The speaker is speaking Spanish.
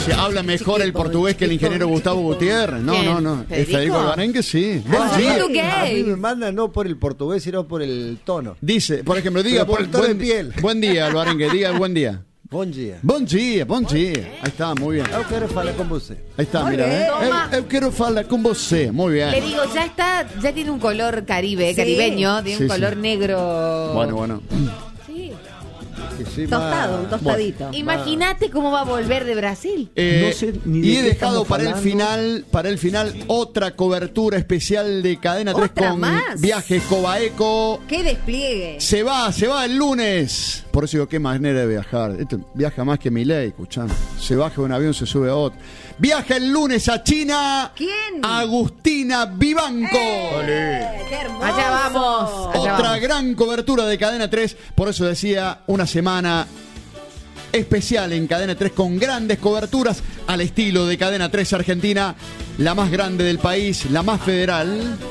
Se habla mejor el portugués que el ingeniero Gustavo Gutiérrez. No. Es Federico Alvarenque, sí. Buen día. A mí me mandan no por el portugués, sino por el tono. Dice, por ejemplo, diga por el tono de piel. Buen día, Alvarenque, diga buen día. Buen día. Buen día. Ahí está, muy bien. Eu quero falar con você. Ahí está, mira. Eu quiero hablar con vos. Muy bien. Le digo, ya tiene un color caribeño, tiene un color negro. Bueno. Sí, Tostado, un tostadito. Imagínate cómo va a volver de Brasil. No sé ni de y he qué dejado estamos para el final otra cobertura especial de Cadena 3 ¿Otra con más? Viajes Cobaeco. ¡Qué despliegue! Se va el lunes. Por eso digo, qué manera de viajar. Esto viaja más que Milei, escuchame. Se baja de un avión, se sube a otro. Viaja el lunes a China. ¿Quién? Agustina Vivanco. ¡Qué hermoso! Allá vamos. Otra gran cobertura de Cadena 3. Por eso decía, una semana especial en Cadena 3 con grandes coberturas al estilo de Cadena 3 Argentina, la más grande del país, la más federal.